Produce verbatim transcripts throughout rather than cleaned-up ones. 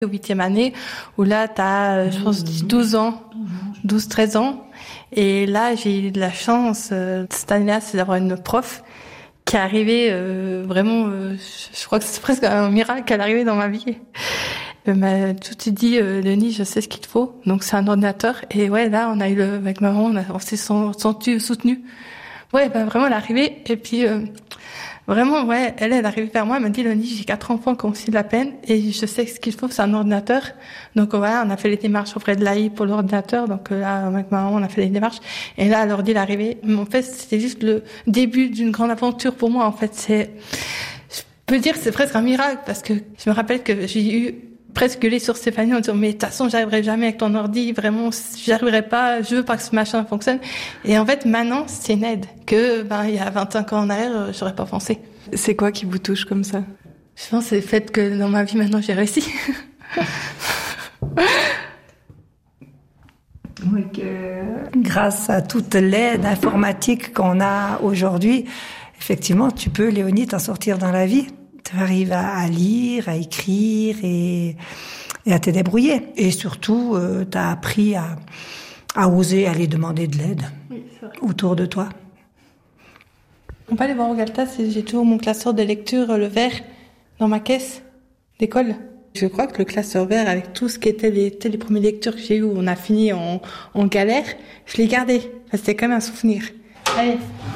Au huitième année, où là, t'as, je pense, douze ans, douze, treize ans. Et là, j'ai eu de la chance, euh, cette année-là, c'est d'avoir une prof qui est arrivée, euh, vraiment, euh, je crois que c'est presque un miracle qu'elle est arrivée dans ma vie. Elle m'a tout de suite dit, euh, Léonie, je sais ce qu'il te faut. Donc, c'est un ordinateur. Et ouais, là, on a eu le, avec maman, on, a, on s'est senti soutenu. Ouais, bah, vraiment, elle est arrivée. Et puis, euh, vraiment, ouais, elle, elle est arrivée vers moi, elle m'a dit, Léonie, j'ai quatre enfants qui ont aussi de la peine, et je sais que ce qu'il faut, c'est un ordinateur. Donc, voilà, on a fait les démarches auprès de l'A I pour l'ordinateur. Donc, là, avec maman, on a fait les démarches. Et là, l'ordi est arrivé. Mais en fait, c'était juste le début d'une grande aventure pour moi, en fait. C'est, je peux dire, c'est presque un miracle, parce que je me rappelle que j'ai eu presque gueulé sur Stéphanie en disant, mais de toute façon, j'arriverai jamais avec ton ordi, vraiment, j'y arriverai pas, je veux pas que ce machin fonctionne. Et en fait, maintenant, c'est une aide que, ben, il y a vingt-cinq ans en arrière, j'aurais pas pensé. C'est quoi qui vous touche comme ça? Je pense que c'est le fait que dans ma vie, maintenant, j'ai réussi. Oui, que grâce à toute l'aide informatique qu'on a aujourd'hui, effectivement, tu peux, Léonie, t'en sortir dans la vie. Tu arrives à, à lire, à écrire et, et à te débrouiller. Et surtout, euh, tu as appris à, à oser aller demander de l'aide oui, c'est vrai. Autour de toi. On peut aller voir au Galta, j'ai toujours mon classeur de lecture, le vert, dans ma caisse d'école. Je crois que le classeur vert, avec tout ce qui était les, les premières lectures que j'ai eues, où on a fini en, en galère, je l'ai gardé. Enfin, c'était quand même un souvenir. Allez.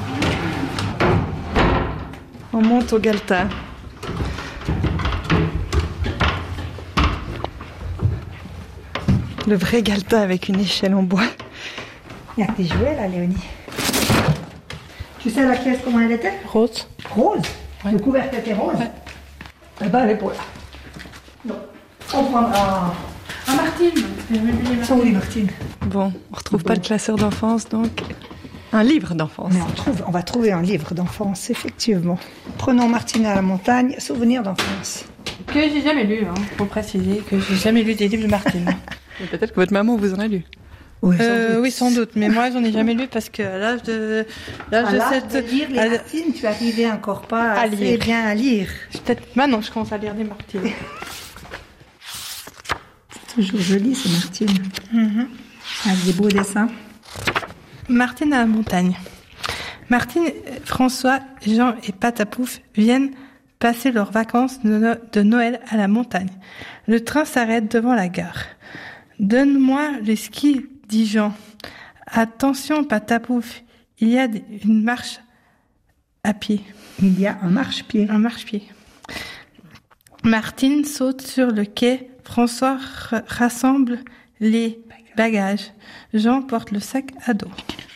On monte au Galta. Le vrai Galta avec une échelle en bois. Il y a tes jouets là, Léonie. Tu sais la caisse comment elle était? Rose. Rose? Ouais. Le couvercle était rose? Ouais. Eh ben, elle est pour là. Non. On prendra... Ah, Martine. Sont où les Martine? Bon, on retrouve bon. Pas le classeur d'enfance, donc... Un livre d'enfance. Mais on, trouve, on va trouver un livre d'enfance, effectivement. Prenons Martine à la montagne, souvenirs d'enfance. Que j'ai jamais lu, hein, pour préciser, que j'ai jamais lu des livres de Martine. Mais peut-être que votre maman vous en a lu. Oui, sans, euh, doute. Oui, sans doute. Mais moi, j'en ai jamais lu parce que à l'âge de, l'âge de, cette... de lire les à... Martines, tu arrivais encore pas à assez lire. bien à lire. Peut-être maintenant, je commence à lire des Martines. C'est toujours joli, ces Martines. Mm-hmm. Avec des beaux dessins. Martine à la montagne. Martine, François, Jean et Patapouf viennent passer leurs vacances de, no- de Noël à la montagne. Le train s'arrête devant la gare. Donne-moi le ski, dit Jean. Attention, Patapouf, il y a une marche à pied. Il y a un marche-pied. Un marche-pied. Martine saute sur le quai. François r- rassemble les bagages. Jean porte le sac à dos.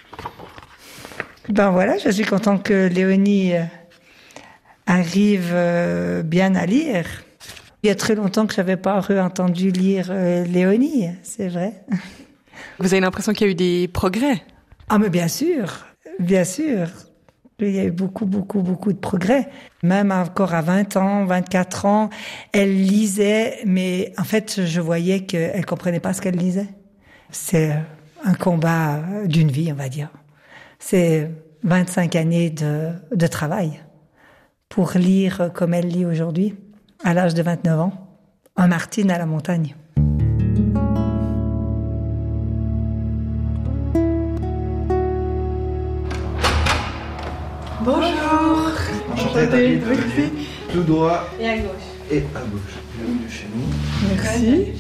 Ben voilà, je suis contente que Léonie arrive bien à lire. Il y a très longtemps que je n'avais pas entendu lire euh, Léonie, c'est vrai. Vous avez l'impression qu'il y a eu des progrès? Ah mais bien sûr, bien sûr. Il y a eu beaucoup, beaucoup, beaucoup de progrès. Même encore à vingt ans, vingt-quatre ans, elle lisait, mais en fait, je voyais qu'elle ne comprenait pas ce qu'elle lisait. C'est un combat d'une vie, on va dire. C'est vingt-cinq années de, de travail pour lire comme elle lit aujourd'hui, à l'âge de vingt-neuf ans, un Martine à la montagne. Bonjour. Enchanté, David. Tout droit. Et à gauche. Et à gauche. Bienvenue chez nous. Merci.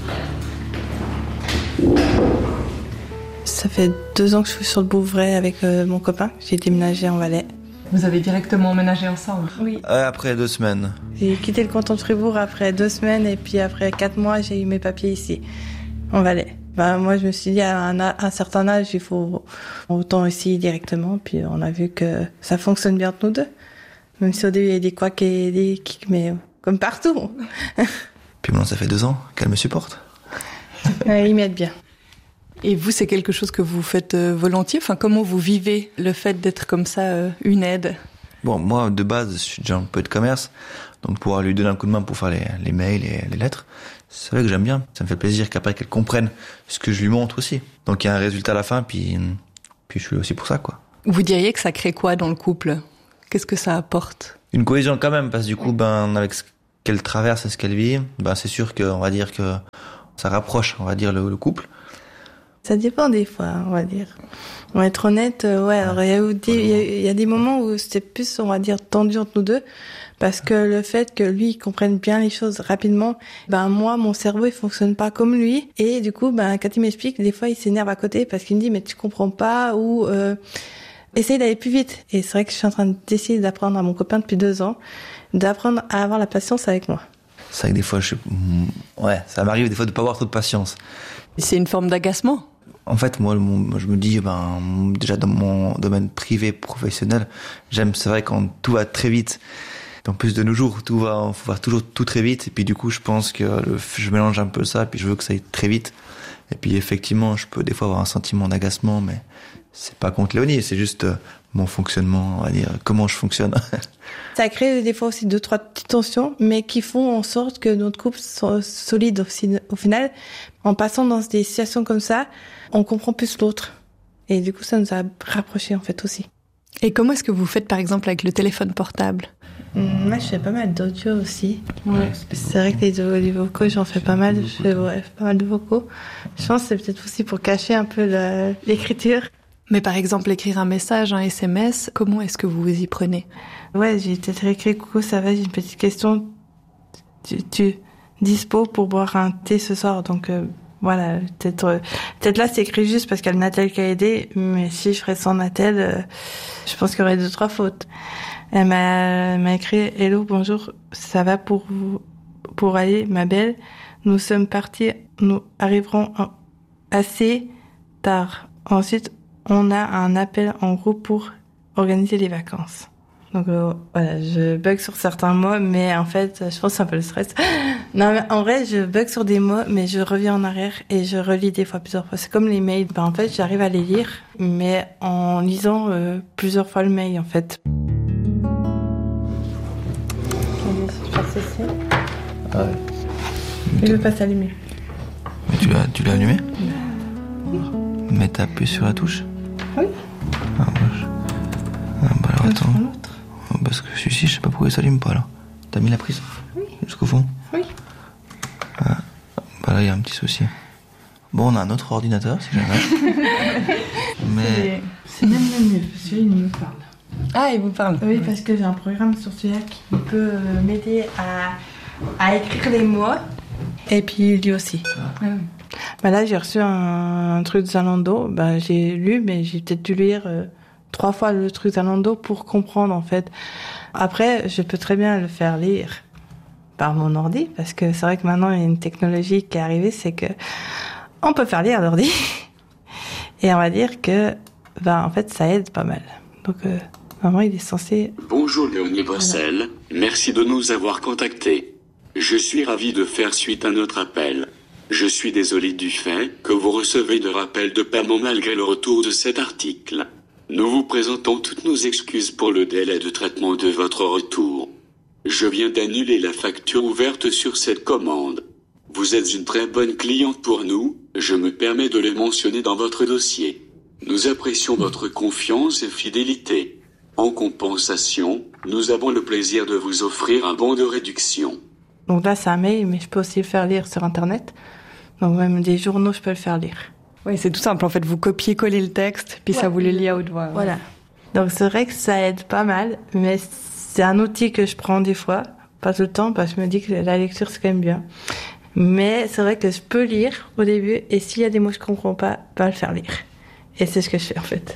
Ça fait deux ans que je suis sur le Bouvray avec euh, mon copain. J'ai déménagé en Valais. Vous avez directement emménagé ensemble? Oui. Euh, après deux semaines. J'ai quitté le canton de Fribourg après deux semaines et puis après quatre mois, j'ai eu mes papiers ici, en Valais. Ben, moi, je me suis dit, à un, à un certain âge, il faut autant ici directement. Puis on a vu que ça fonctionne bien entre nous deux. Même si au début, il y a des couacs et des kicks, mais comme partout. Puis maintenant, ça fait deux ans qu'elle me supporte. Ouais, ils m'aident bien. Et vous, c'est quelque chose que vous faites euh, volontiers? Enfin, comment vous vivez le fait d'être comme ça, euh, une aide? Bon, moi, de base, je suis déjà un peu de commerce. Donc, pouvoir lui donner un coup de main pour faire les, les mails et les lettres, c'est vrai que j'aime bien. Ça me fait plaisir qu'après qu'elle comprenne ce que je lui montre aussi. Donc, il y a un résultat à la fin, puis, puis je suis aussi pour ça, quoi. Vous diriez que ça crée quoi dans le couple? Qu'est-ce que ça apporte? Une cohésion quand même, parce que du coup, ben, avec ce qu'elle traverse et ce qu'elle vit, ben c'est sûr qu'on va dire que ça rapproche, on va dire, le, le couple. Ça dépend des fois, on va dire. On va être honnête, euh, ouais, alors il y a eu des, il y a, il y a des moments où c'était plus, on va dire, tendu entre nous deux, parce que le fait que lui, il comprenne bien les choses rapidement, ben moi, mon cerveau, il fonctionne pas comme lui, et du coup, ben quand il m'explique, des fois, il s'énerve à côté, parce qu'il me dit, mais tu comprends pas, ou euh, essaye d'aller plus vite. Et c'est vrai que je suis en train d'essayer d'apprendre à mon copain depuis deux ans, d'apprendre à avoir la patience avec moi. C'est vrai que des fois, je... ouais, ça m'arrive des fois de pas avoir trop de patience. C'est une forme d'agacement. En fait, moi, mon, je me dis, ben, déjà dans mon domaine privé, professionnel, j'aime, c'est vrai, quand tout va très vite. En plus, de nos jours, tout va, faut faire toujours tout très vite. Et puis, du coup, je pense que le, je mélange un peu ça, puis je veux que ça aille très vite. Et puis, effectivement, je peux des fois avoir un sentiment d'agacement, mais c'est pas contre Léonie, c'est juste mon fonctionnement, on va dire, comment je fonctionne. Ça crée des fois aussi deux, trois petites tensions, mais qui font en sorte que notre couple soit solide aussi, au final. En passant dans des situations comme ça, on comprend plus l'autre. Et du coup, ça nous a rapprochés, en fait, aussi. Et comment est-ce que vous faites, par exemple, avec le téléphone portable ? Moi, je fais pas mal d'audio aussi. Ouais. C'est vrai que les, les vocaux, j'en fais pas mal. Je fais ouais, pas mal de vocaux. Je pense que c'est peut-être aussi pour cacher un peu la, l'écriture. Mais par exemple, écrire un message, un S M S, comment est-ce que vous vous y prenez ? Ouais, j'ai peut-être écrit « Coucou, ça va, j'ai une petite question. Tu, tu dispo pour boire un thé ce soir ?» Donc euh, voilà, peut-être euh, peut-être là, c'est écrit juste parce qu'il y a le Natel qui a aidé. Mais si je ferais sans Natel, euh, je pense qu'il y aurait deux, trois fautes. Elle m'a, elle m'a écrit « Hello, bonjour, ça va pour vous, pour aller, ma belle. Nous sommes partis, nous arriverons assez tard. Ensuite, on a un appel en groupe pour organiser les vacances. » Donc euh, voilà, je bug sur certains mots, mais en fait, je pense que c'est un peu le stress. Non, mais en vrai, je bug sur des mots, mais je reviens en arrière et je relis des fois plusieurs fois. C'est comme les mails. Ben, en fait, j'arrive à les lire, mais en lisant euh, plusieurs fois le mail, en fait. Je passe ici. Ah ouais. Il veut pas s'allumer. Mais tu l'as, tu l'as allumé ? Non. Mais t'as appuyé sur la touche ? Oui. Ah, bah, je... ah, bah alors attends. Parce que celui-ci, je sais pas pourquoi il s'allume pas là. T'as mis la prise ? Oui. Jusqu'au fond ? Oui. Ah, bah là, il y a un petit souci. Bon, on a un autre ordinateur, si jamais. Mais... C'est même le mieux, celui-là, il me parle. Ah, il vous parle ? Oui, parce que j'ai un programme sur celui-là qui peut m'aider à, à écrire les mots. Et puis lui aussi. Ah. Bah là, j'ai reçu un, un truc de Zalando. Bah, j'ai lu, mais j'ai peut-être dû lire... Euh, trois fois le truc Zalando pour comprendre, en fait. Après, je peux très bien le faire lire par mon ordi, parce que c'est vrai que maintenant, il y a une technologie qui est arrivée, c'est que on peut faire lire l'ordi. Et on va dire que, ben, en fait, ça aide pas mal. Donc, euh, vraiment, il est censé... Bonjour Léonie Boissel, voilà. Merci de nous avoir contactés. Je suis ravi de faire suite à notre appel. Je suis désolé du fait que vous recevez de rappels de paiement malgré le retour de cet article. Nous vous présentons toutes nos excuses pour le délai de traitement de votre retour. Je viens d'annuler la facture ouverte sur cette commande. Vous êtes une très bonne cliente pour nous, je me permets de le mentionner dans votre dossier. Nous apprécions votre confiance et fidélité. En compensation, nous avons le plaisir de vous offrir un bon de réduction. Donc là, c'est un mail, mais je peux aussi le faire lire sur Internet. Donc même des journaux, je peux le faire lire. Oui, c'est tout simple. En fait, vous copiez-collez le texte, puis ouais. Ça vous le lit à haute voix. Ouais. Voilà. Donc c'est vrai que ça aide pas mal, mais c'est un outil que je prends des fois, pas tout le temps, parce que je me dis que la lecture, c'est quand même bien. Mais c'est vrai que je peux lire au début, et s'il y a des mots que je comprends pas, pas le faire lire. Et c'est ce que je fais, en fait.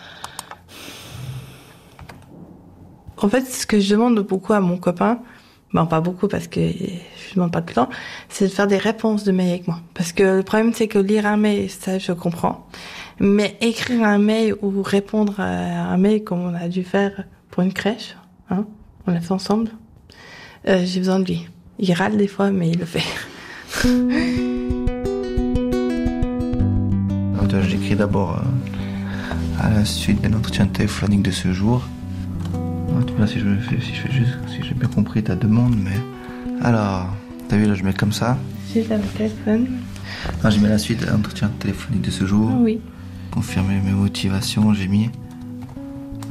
En fait, ce que je demande beaucoup à mon copain, bon, pas beaucoup parce que je demande pas tout le temps, c'est de faire des réponses de mail avec moi. Parce que le problème, c'est que lire un mail, ça, je comprends. Mais écrire un mail ou répondre à un mail comme on a dû faire pour une crèche, hein, on l'a fait ensemble, euh, j'ai besoin de lui. Il râle des fois, mais il le fait. Alors, j'écris d'abord euh, à la suite d'un entretien téléphonique de ce jour. Là, si je fais, si je fais juste, si j'ai bien compris ta demande, mais alors, t'as vu là, je mets comme ça. Suite à le téléphone. Non, j'ai mis la suite à l'entretien téléphonique de ce jour. Oui. Confirmer mes motivations, j'ai mis.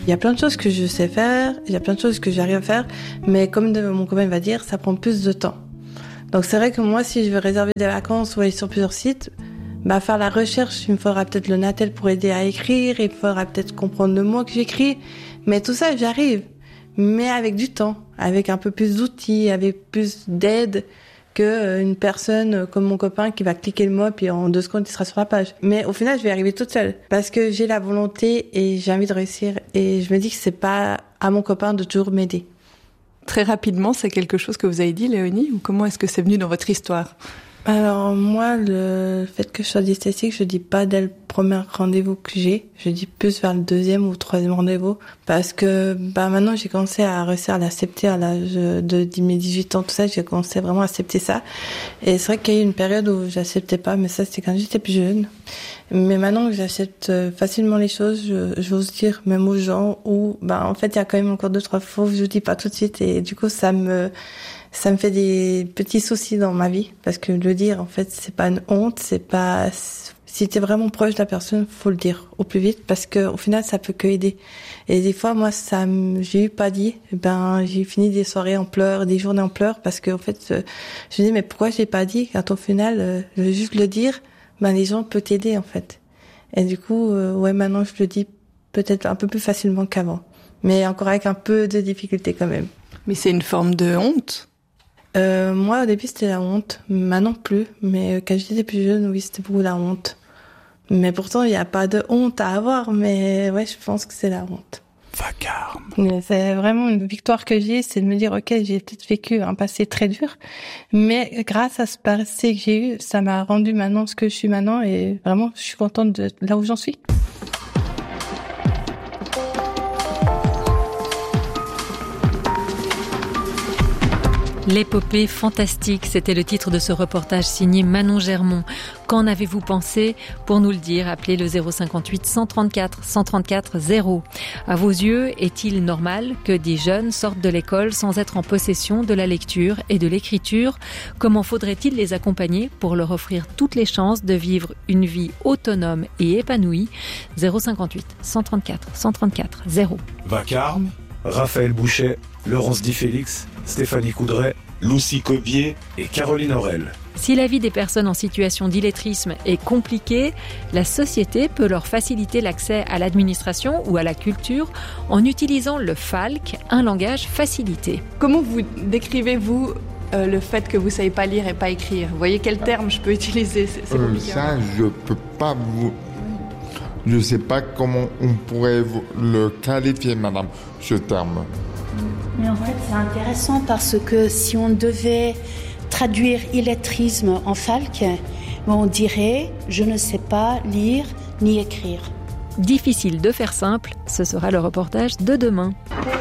Il y a plein de choses que je sais faire, il y a plein de choses que j'arrive à faire, mais comme mon copain va dire, ça prend plus de temps. Donc c'est vrai que moi, si je veux réserver des vacances ou aller sur plusieurs sites, bah faire la recherche, il me faudra peut-être le Natel pour aider à écrire, il me faudra peut-être comprendre le mot que j'écris, mais tout ça, j'arrive. Mais avec du temps, avec un peu plus d'outils, avec plus d'aide que une personne comme mon copain qui va cliquer le mot puis en deux secondes il sera sur la page. Mais au final, je vais arriver toute seule parce que j'ai la volonté et j'ai envie de réussir et je me dis que c'est pas à mon copain de toujours m'aider. Très rapidement, c'est quelque chose que vous avez dit, Léonie, ou comment est-ce que c'est venu dans votre histoire ? Alors moi, le fait que je sois dyslexique, je dis pas dès le premier rendez-vous que j'ai, je dis plus vers le deuxième ou troisième rendez-vous, parce que bah maintenant j'ai commencé à réussir à l'accepter à l'âge de mes dix-huit ans, tout ça, j'ai commencé vraiment à accepter ça. Et c'est vrai qu'il y a eu une période où j'acceptais pas, mais ça c'était quand j'étais plus jeune. Mais maintenant que j'accepte facilement les choses, je, j'ose dire même aux gens où bah en fait il y a quand même encore deux trois fois où je dis pas tout de suite et du coup ça me ça me fait des petits soucis dans ma vie parce que le dire en fait c'est pas une honte, c'est pas si t'es vraiment proche de la personne, faut le dire au plus vite parce que au final ça peut que aider. Et des fois moi ça j'ai eu pas dit, ben j'ai fini des soirées en pleurs, des journées en pleurs parce que en fait je me dis mais pourquoi j'ai pas dit quand au final je veux juste le dire, ben les gens peuvent t'aider en fait. Et du coup euh, ouais maintenant je le dis peut-être un peu plus facilement qu'avant, mais encore avec un peu de difficulté quand même. Mais c'est une forme de honte. Euh, moi, au début, c'était la honte. Maintenant, plus. Mais quand j'étais plus jeune, oui, c'était beaucoup la honte. Mais pourtant, il n'y a pas de honte à avoir. Mais ouais, je pense que c'est la honte. Vacarme. Mais c'est vraiment une victoire que j'ai, c'est de me dire, ok, j'ai peut-être vécu un passé très dur. Mais grâce à ce passé que j'ai eu, ça m'a rendu maintenant ce que je suis maintenant. Et vraiment, je suis contente de là où j'en suis. L'épopée fantastique, c'était le titre de ce reportage signé Manon Germont. Qu'en avez-vous pensé ? Pour nous le dire, appelez le zéro cinquante-huit cent trente-quatre cent trente-quatre zéro. À vos yeux, est-il normal que des jeunes sortent de l'école sans être en possession de la lecture et de l'écriture ? Comment faudrait-il les accompagner pour leur offrir toutes les chances de vivre une vie autonome et épanouie ? zéro cinquante-huit cent trente-quatre cent trente-quatre zéro. Vacarme, Raphaël Bouchet, Laurence Di Félix, Stéphanie Coudray, Lucie Cobier et Caroline Aurel. Si la vie des personnes en situation d'illettrisme est compliquée, la société peut leur faciliter l'accès à l'administration ou à la culture en utilisant le FALC, un langage facilité. Comment vous décrivez-vous euh, le fait que vous ne savez pas lire et pas écrire ? Vous voyez quel terme je peux utiliser ? C'est, c'est euh, Ça, je ne peux pas vous... Je ne sais pas comment on pourrait vous le qualifier, madame, ce terme. Mais en fait, c'est intéressant parce que si on devait traduire illettrisme en FALC, on dirait « je ne sais pas lire ni écrire ». Difficile de faire simple, ce sera le reportage de demain.